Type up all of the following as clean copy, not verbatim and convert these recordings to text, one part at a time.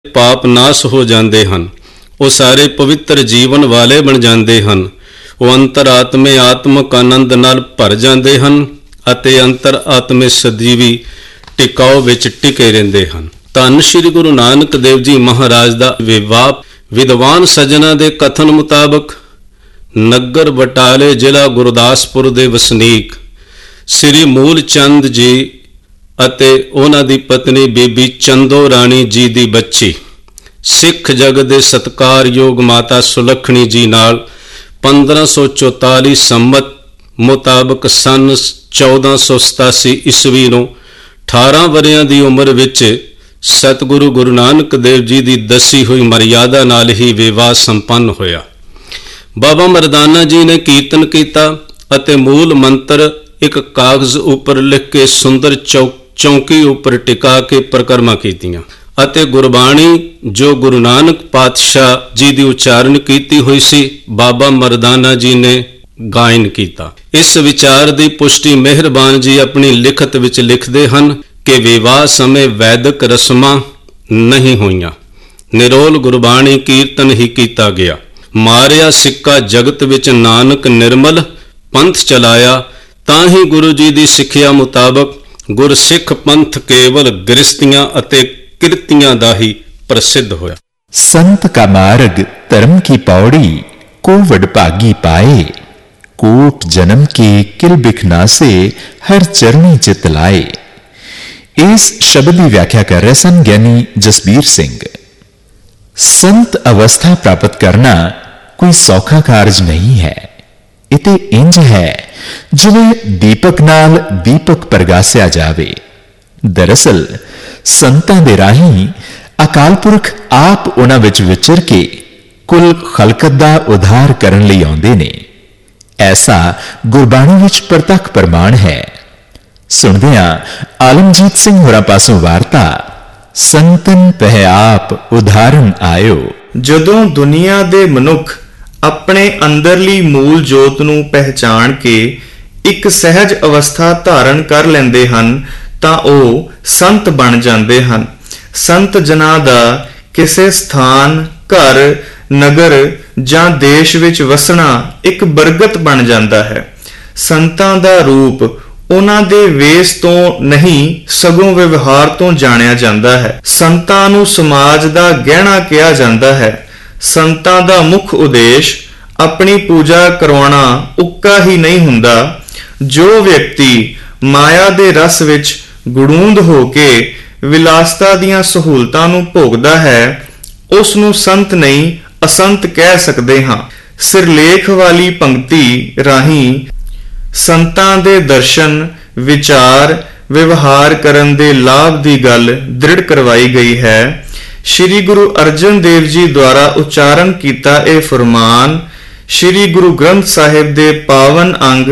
ਪਾਪ ਨਾਸ ਹੋ ਜਾਂਦੇ ਹਨ। ਉਹ ਸਾਰੇ ਪਵਿੱਤਰ ਜੀਵਨ ਵਾਲੇ ਬਣ ਜਾਂਦੇ ਹਨ। ਉਹ ਅੰਤਰ-ਆਤਮੇ ਆਤਮਕ ਆਨੰਦ ਨਾਲ ਭਰ ਜਾਂਦੇ ਹਨ ਅਤੇ ਅੰਤਰ-ਆਤਮੇ ਸਦੀਵੀ ਟਿਕਾਓ ਵਿੱਚ ਟਿਕੇ ਰਹਿੰਦੇ ਹਨ। ਧੰਨ ਸ਼੍ਰੀ ਗੁਰੂ ਨਾਨਕ ਦੇਵ ਜੀ ਮਹਾਰਾਜ ਦਾ ਵਿਵਾਹ ਵਿਦਵਾਨ ਸੱਜਣਾ ਦੇ ਕਥਨ ਮੁਤਾਬਕ ਨਗਰ ਬਟਾਲੇ ਜ਼ਿਲ੍ਹਾ ਗੁਰਦਾਸਪੁਰ ਦੇ ਵਸਨੀਕ ਸ੍ਰੀ ਮੂਲ ਚੰਦ ਜੀ ਅਤੇ ਉਹਨਾਂ ਦੀ ਪਤਨੀ ਬੀਬੀ ਚੰਦੋ ਰਾਣੀ ਜੀ ਦੀ ਬੱਚੀ ਸਿੱਖ ਜਗਤ ਦੇ ਸਤਿਕਾਰਯੋਗ ਮਾਤਾ ਸੁਲੱਖਣੀ ਜੀ ਨਾਲ 1544 ਸੰਮਤ ਮੁਤਾਬਕ ਸੰਨ 1487 ਈਸਵੀ ਨੂੰ 18 ਵਰ੍ਹਿਆਂ ਦੀ ਉਮਰ ਵਿੱਚ ਸਤਿਗੁਰੂ ਗੁਰੂ ਨਾਨਕ ਦੇਵ ਜੀ ਦੀ ਦੱਸੀ ਹੋਈ ਮਰਿਆਦਾ ਨਾਲ ਹੀ ਵਿਵਾਹ ਸੰਪੰਨ ਹੋਇਆ। ਬਾਬਾ ਮਰਦਾਨਾ ਜੀ ਨੇ ਕੀਰਤਨ ਕੀਤਾ ਅਤੇ ਮੂਲ ਮੰਤਰ ਇੱਕ ਕਾਗਜ਼ ਉੱਪਰ ਲਿਖ ਕੇ ਸੁੰਦਰ ਚੌਂਕੀ ਉੱਪਰ ਟਿਕਾ ਕੇ ਪ੍ਰਕਰਮਾਂ ਕੀਤੀਆਂ ਅਤੇ ਗੁਰਬਾਣੀ ਜੋ ਗੁਰੂ ਨਾਨਕ ਪਾਤਸ਼ਾਹ ਜੀ ਦੀ ਉਚਾਰਨ ਕੀਤੀ ਹੋਈ ਸੀ ਬਾਬਾ ਮਰਦਾਨਾ ਜੀ ਨੇ ਗਾਇਨ ਕੀਤਾ। ਇਸ ਵਿਚਾਰ ਦੀ ਪੁਸ਼ਟੀ ਮਿਹਰਬਾਨ ਜੀ ਆਪਣੀ ਲਿਖਤ ਵਿੱਚ ਲਿਖਦੇ ਹਨ ਕਿ ਵਿਵਾਹ ਸਮੇਂ ਵੈਦਿਕ ਰਸਮਾਂ ਨਹੀਂ ਹੋਈਆਂ, ਨਿਰੋਲ ਗੁਰਬਾਣੀ ਕੀਰਤਨ ਹੀ ਕੀਤਾ ਗਿਆ। ਮਾਰਿਆ ਸਿੱਕਾ ਜਗਤ ਵਿੱਚ ਨਾਨਕ ਨਿਰਮਲ ਪੰਥ ਚਲਾਇਆ, ਤਾਂ ਹੀ ਗੁਰੂ ਜੀ ਦੀ ਸਿੱਖਿਆ ਮੁਤਾਬਕ ਗੁਰਸਿੱਖ ਪੰਥ ਕੇਵਲ ਗ੍ਰਸਤੀਆਂ ਅਤੇ ਕਿਰਤੀਆਂ ਦਾ ਹੀ ਪ੍ਰਸਿੱਧ ਹੋਇਆ। संत का मार्ग धर्म की पौड़ी को वडभागी पाए, कोट जन्म के किल बिखना से हर चरणी चित लाए। इस शब्द की व्याख्या कर रहे सन ज्ञानी जसबीर सिंह। संत अवस्था प्राप्त करना कोई सौखा कारज नहीं है। इते इंज है जिवें दीपक नाल दीपक प्रगासिया जावे। दरअसल संतां दे राही अकाल पुरख आप उन्हां विच विचर के कुल खलकत दा उद्धार करन लई आउंदे ने। ऐसा गुरबाणी विच प्रतख प्रमाण है। सुणदियां आलमजीत सिंह होरां पासों वार्ता संतन पह आप उदाहरण आयो। जदों दुनिया दे मनुख अपने अंदरली मूल जोत नूं पहचान के एक सहज अवस्था धारण कर लैंदे हन तां ओह संत बन जांदे हन। संत जनां दा किसे स्थान घर नगर जां देश विच वसना एक बरगत बन जांदा है। संतां दा रूप उन्हां दे वेस तो नहीं सगों व्यवहार तो जाणिया जांदा है। संतां नूं समाज दा गहना कहा जांदा है। संतां दा मुख उद्देश अपनी पूजा करवाना उक्का ही नहीं हुंदा। जो व्यक्ति माया दे रस विच गुड़ूंद हो के विलासता दियां सहूलतां नूं भोगदा है उस नूं संत नहीं असंत कह सकदे हां। सिरलेख वाली पंक्ति राही संतां दे दर्शन विचार व्यवहार करन दे लाभ दी गल दृढ़ करवाई गई है। श्री गुरु अर्जन देव जी द्वारा उच्चारण कीता यह फरमान श्री गुरु ग्रंथ साहिब दे पावन अंग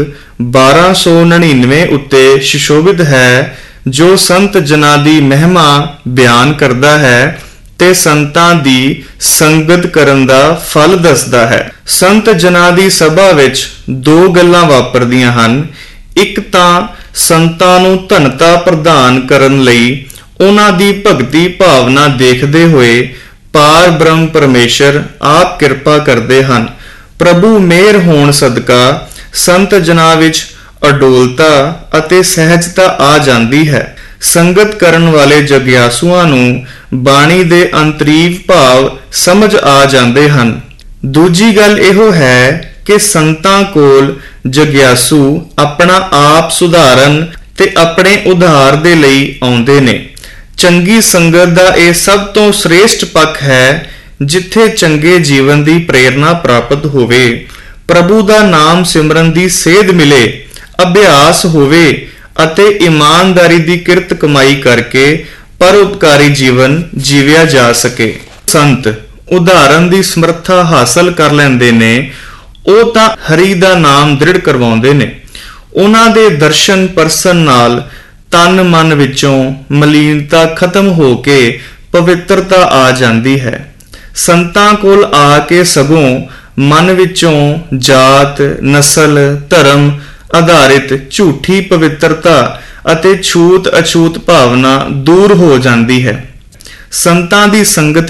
1299 उत्ते सुशोभित है, जो संत जनां दी महिमा बयान करदा है ते संतां दी संगत करन दा फल दसदा है। संत जनां दी सभा विच दो गल्लां वापरदियां हन। एक तां संतां नूं धनता प्रदान करन लई उन्हां दी भगती भावना देखदे होए पार ब्रह्म परमेश्वर आप किरपा करदे हन। प्रभु मेहर होण सदका संत जनां विच अडोलता ਅਤੇ ਸਹਿਜਤਾ ਆ ਜਾਂਦੀ ਹੈ। ਸੰਗਤ ਕਰਨ ਵਾਲੇ ਜਗਿਆਸੂਆਂ ਨੂੰ ਬਾਣੀ ਦੇ ਅੰਤਰੀਵ ਭਾਵ ਸਮਝ ਆ ਜਾਂਦੇ ਹਨ। ਦੂਜੀ ਗੱਲ ਇਹੋ ਹੈ ਕਿ ਸੰਤਾਂ ਕੋਲ ਜਗਿਆਸੂ ਆਪਣਾ ਆਪ ਸੁਧਾਰਨ ਤੇ ਆਪਣੇ ਉਧਾਰ ਦੇ ਲਈ ਆਉਂਦੇ ਨੇ। ਚੰਗੀ ਸੰਗਤ ਦਾ ਇਹ ਸਭ ਤੋਂ ਸ੍ਰੇਸ਼ਟ ਪੱਖ ਹੈ ਜਿੱਥੇ ਚੰਗੇ ਜੀਵਨ ਦੀ ਪ੍ਰੇਰਨਾ ਪ੍ਰਾਪਤ ਹੋਵੇ, ਪ੍ਰਭੂ ਦਾ ਨਾਮ ਸਿਮਰਨ ਦੀ ਸੇਧ ਮਿਲੇ, ਅਭਿਆਸ ਹੋਵੇ ਅਤੇ ਇਮਾਨਦਾਰੀ ਦੀ ਕਿਰਤ ਕਮਾਈ ਕਰਕੇ ਪਰਉਪਕਾਰੀ ਜੀਵਨ ਜੀਵਿਆ ਜਾ ਸਕੇ। ਸੰਤ ਉਦਾਹਰਨ ਦੀ ਸਮਰੱਥਾ ਹਾਸਲ ਕਰ ਲੈਂਦੇ ਨੇ, ਉਹ ਤਾਂ ਹਰੀ ਦਾ ਨਾਮ ਦ੍ਰਿੜ ਕਰਵਾਉਂਦੇ ਨੇ। ਉਹਨਾਂ ਦੇ ਦਰਸ਼ਨ ਪਰਸਨ ਨਾਲ ਤਨ ਮਨ ਵਿੱਚੋਂ ਮਲੀਨਤਾ ਖਤਮ ਹੋ ਕੇ ਪਵਿੱਤਰਤਾ ਆ ਜਾਂਦੀ ਹੈ। ਸੰਤਾਂ ਕੋਲ ਆ ਕੇ ਸਗੋਂ ਮਨ ਵਿੱਚੋਂ ਜਾਤ ਨਸਲ ਧਰਮ ਆਧਾਰਿਤ ਝੂਠੀ ਪਵਿੱਤਰਤਾ ਅਤੇ ਛੂਤ ਅਛੂਤ ਭਾਵਨਾ ਦੂਰ ਹੋ ਜਾਂਦੀ ਹੈ। ਸੰਤਾਂ ਦੀ ਸੰਗਤ